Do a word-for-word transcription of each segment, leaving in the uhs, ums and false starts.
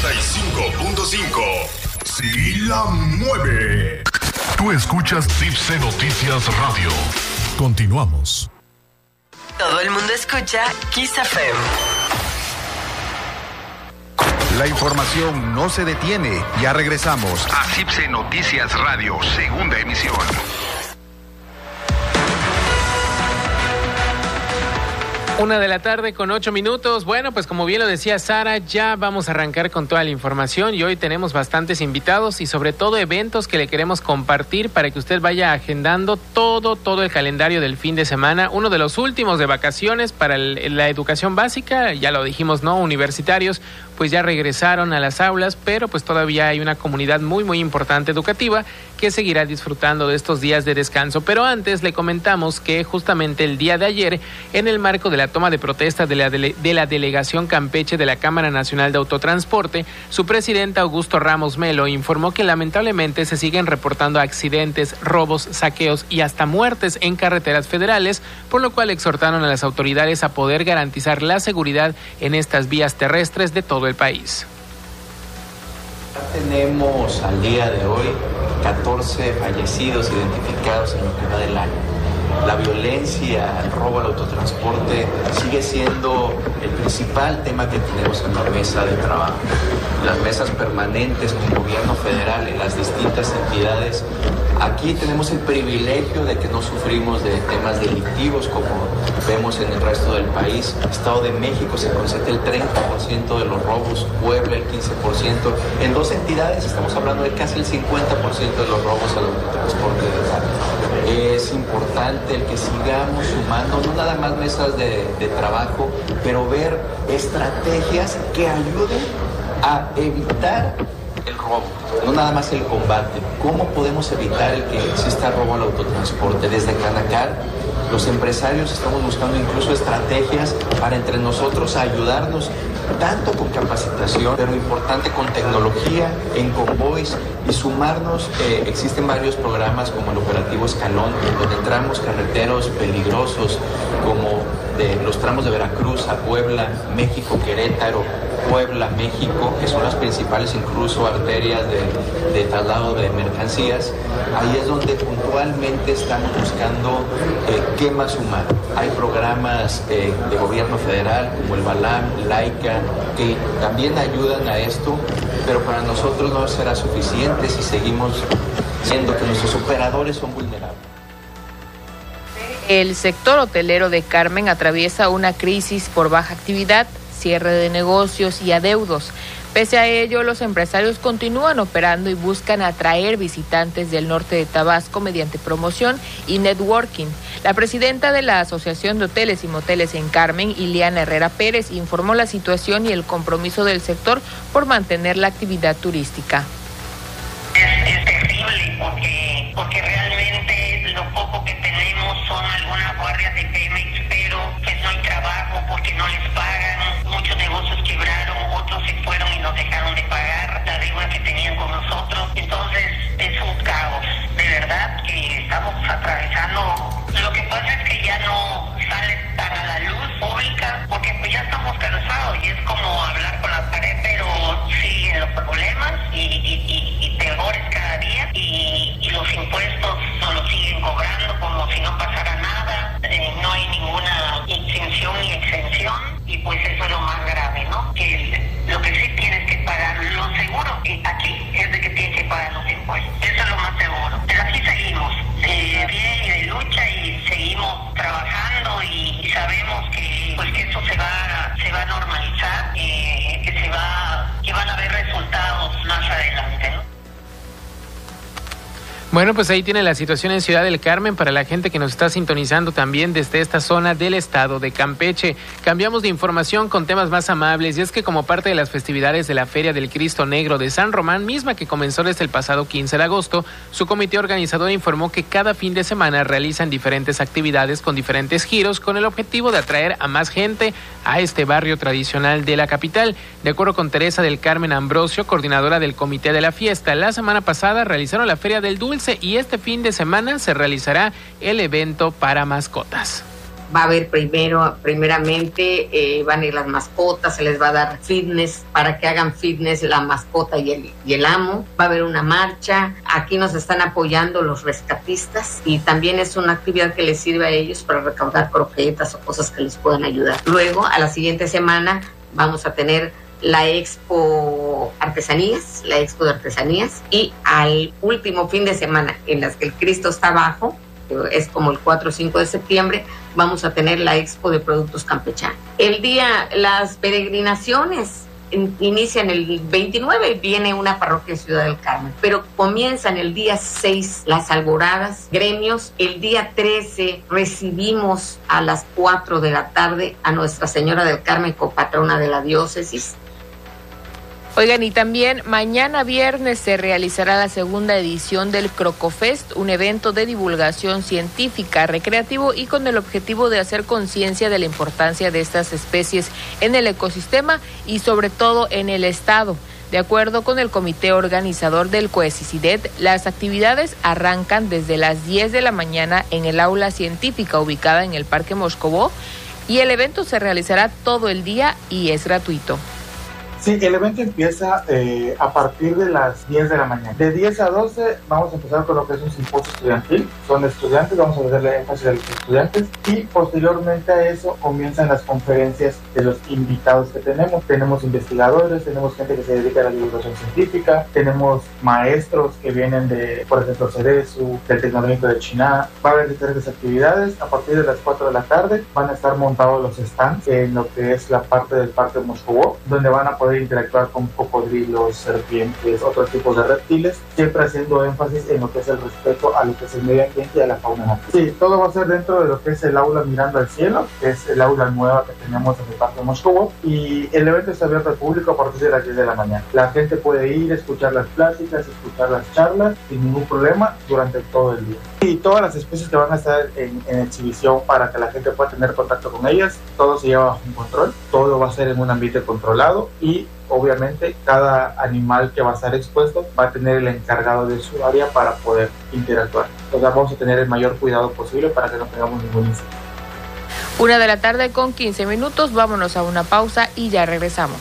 noventa y cinco punto cinco. Sí la mueve. Tú escuchas Tipsy Noticias Radio. Continuamos. Todo el mundo escucha Kiss F M. La información no se detiene. Ya regresamos a Tipsy Noticias Radio, segunda emisión. Una de la tarde con ocho minutos. Bueno, pues como bien lo decía Sara, ya vamos a arrancar con toda la información y hoy tenemos bastantes invitados y sobre todo eventos que le queremos compartir para que usted vaya agendando todo, todo el calendario del fin de semana. Uno de los últimos de vacaciones para el, la educación básica, ya lo dijimos, ¿no? Universitarios, pues ya regresaron a las aulas, pero pues todavía hay una comunidad muy, muy importante educativa que seguirá disfrutando de estos días de descanso. Pero antes le comentamos que justamente el día de ayer, en el marco de la toma de protesta de la, dele, de la delegación Campeche de la Cámara Nacional de Autotransporte, su presidente Augusto Ramos Melo informó que lamentablemente se siguen reportando accidentes, robos, saqueos y hasta muertes en carreteras federales, por lo cual exhortaron a las autoridades a poder garantizar la seguridad en estas vías terrestres de todo el país. Tenemos al día de hoy catorce fallecidos identificados en lo que va del año. La violencia, el robo al autotransporte sigue siendo el principal tema que tenemos en la mesa de trabajo. Las mesas permanentes con el gobierno federal y las distintas entidades. Aquí tenemos el privilegio de que no sufrimos de temas delictivos como vemos en el resto del país. Estado de México se concentra el treinta por ciento de los robos, Puebla el quince por ciento. En dos entidades estamos hablando de casi el cincuenta por ciento de los robos al autotransporte. Es importante el que sigamos sumando, no nada más mesas de, de trabajo, pero ver estrategias que ayuden a evitar el robo, no nada más el combate. ¿Cómo podemos evitar el que exista robo al autotransporte? Desde Canacar, los empresarios estamos buscando incluso estrategias para entre nosotros ayudarnos, tanto con capacitación, pero importante con tecnología, en convoys y sumarnos. Eh, existen varios programas como el Operativo Escalón, donde entramos carreteros peligrosos como de los tramos de Veracruz a Puebla, México, Querétaro, Puebla, México, que son las principales incluso arterias de, de traslado de mercancías. Ahí es donde puntualmente estamos buscando eh, qué más sumar. Hay programas eh, de gobierno federal como el Balam, Laica, que también ayudan a esto, pero para nosotros no será suficiente si seguimos siendo que nuestros operadores son vulnerables. El sector hotelero de Carmen atraviesa una crisis por baja actividad, cierre de negocios y adeudos. Pese a ello, los empresarios continúan operando y buscan atraer visitantes del norte de Tabasco mediante promoción y networking. La presidenta de la Asociación de Hoteles y Moteles en Carmen, Iliana Herrera Pérez, informó la situación y el compromiso del sector por mantener la actividad turística. Es, es terrible porque, porque realmente lo poco que tenemos son algunas guardias de Pemex, pero pues no hay trabajo porque no les pagan. Muchos negocios quebraron, otros se fueron y nos dejaron de pagar la deuda que tenían con nosotros. Entonces es un caos, de verdad que estamos atravesando. Lo que pasa es que ya no sale tan a la luz pública porque pues ya estamos cansados y es como hablar con la pared, pero siguen los problemas y, y, y, y peores cada día y, y los impuestos nos los siguen cobrando como si no pasara nada. Eh, no hay ninguna exención ni exención y pues eso es lo más grave, ¿no? Que el, lo que sí tienes que pagar, lo seguro y aquí es de que tienes que pagar los impuestos. Eso es lo más seguro. Pero aquí seguimos de bien y de lucha y seguimos trabajando y, y sabemos que pues que esto se va se va a normalizar, eh, que se va que van a haber resultados más adelante, ¿no? Bueno, pues ahí tiene la situación en Ciudad del Carmen para la gente que nos está sintonizando también desde esta zona del estado de Campeche. Cambiamos de información con temas más amables y es que como parte de las festividades de la Feria del Cristo Negro de San Román, misma que comenzó desde el pasado quince de agosto, su comité organizador informó que cada fin de semana realizan diferentes actividades con diferentes giros con el objetivo de atraer a más gente a este barrio tradicional de la capital. De acuerdo con Teresa del Carmen Ambrosio, coordinadora del comité de la fiesta, la semana pasada realizaron la Feria del Dulce y este fin de semana se realizará el evento para mascotas. Va a haber primero, primeramente, eh, van a ir las mascotas, se les va a dar fitness para que hagan fitness la mascota y el, y el amo. Va a haber una marcha. Aquí nos están apoyando los rescatistas y también es una actividad que les sirve a ellos para recaudar croquetas o cosas que les puedan ayudar. Luego, a la siguiente semana, vamos a tener la Expo Artesanías, la Expo de Artesanías, y al último fin de semana en las que el Cristo está abajo, que es como el cuatro o cinco de septiembre, vamos a tener la Expo de Productos Campechanos. El día, las peregrinaciones in, inician el veintinueve, viene una parroquia en Ciudad del Carmen, pero comienzan el día seis las alboradas, gremios. El día trece recibimos a las cuatro de la tarde a Nuestra Señora del Carmen, copatrona de la diócesis. Oigan, y también mañana viernes se realizará la segunda edición del Crocofest, un evento de divulgación científica, recreativo y con el objetivo de hacer conciencia de la importancia de estas especies en el ecosistema y sobre todo en el estado. De acuerdo con el comité organizador del COECICIDET, las actividades arrancan desde las diez de la mañana en el aula científica ubicada en el Parque Moscobó y el evento se realizará todo el día y es gratuito. Sí, el evento empieza eh, a partir de las diez de la mañana. De diez a doce vamos a empezar con lo que es un simposio estudiantil. Son estudiantes, vamos a darle énfasis a los estudiantes y posteriormente a eso comienzan las conferencias de los invitados que tenemos. Tenemos investigadores, tenemos gente que se dedica a la divulgación científica, tenemos maestros que vienen de, por ejemplo, Cerezu, del Tecnológico de China. Va a haber diferentes actividades. A partir de las cuatro de la tarde van a estar montados los stands en lo que es la parte del Parque Moscovó, donde van a poder interactuar con cocodrilos, serpientes, otros tipos de reptiles, siempre haciendo énfasis en lo que es el respeto a lo que es el medio ambiente y a la fauna natural. Sí, todo va a ser dentro de lo que es el aula mirando al cielo, que es el aula nueva que tenemos en el Parque Moscovó, y el evento está abierto al público a partir de las diez de la mañana. La gente puede ir, escuchar las pláticas, escuchar las charlas sin ningún problema durante todo el día. Y todas las especies que van a estar en, en exhibición para que la gente pueda tener contacto con ellas, todo se lleva bajo un control, todo va a ser en un ambiente controlado y obviamente cada animal que va a estar expuesto va a tener el encargado de su área para poder interactuar. O sea, vamos a tener el mayor cuidado posible para que no tengamos ningún incidente. Una de la tarde con quince minutos, vámonos a una pausa y ya regresamos.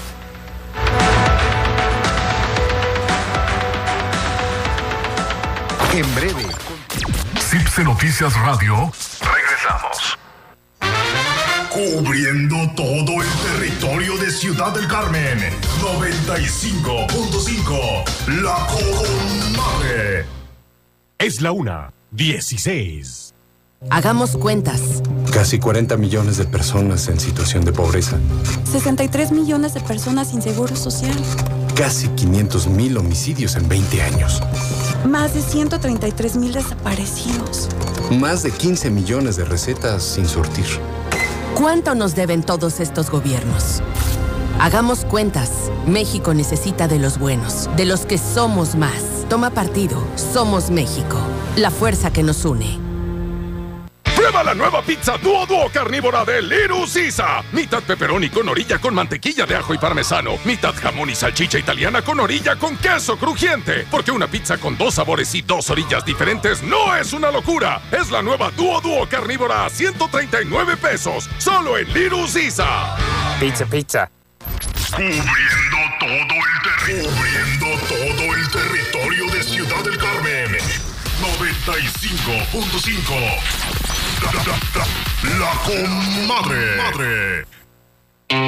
En breve. Cipse Noticias Radio. Regresamos. Cubriendo todo el territorio de Ciudad del Carmen. noventa y cinco punto cinco. La Comadre. Es la una, dieciséis. Hagamos cuentas. Casi cuarenta millones de personas en situación de pobreza. sesenta y tres millones de personas sin seguro social. Casi quinientos mil homicidios en veinte años. Más de ciento treinta y tres mil desaparecidos. Más de quince millones de recetas sin surtir. ¿Cuánto nos deben todos estos gobiernos? Hagamos cuentas. México necesita de los buenos, de los que somos más. Toma partido. Somos México. La fuerza que nos une. Prueba la nueva pizza Duo Duo carnívora de Little Caesar. Mitad pepperoni con orilla con mantequilla de ajo y parmesano. Mitad jamón y salchicha italiana con orilla con queso crujiente. Porque una pizza con dos sabores y dos orillas diferentes no es una locura. Es la nueva Duo Duo carnívora a ciento treinta y nueve pesos. Solo en Little Caesar. Pizza, pizza. Cubriendo todo el territorio. Cubriendo todo el territorio de Ciudad del Carmen. noventa y cinco punto cinco. La, la, la, la Comadre. Madre.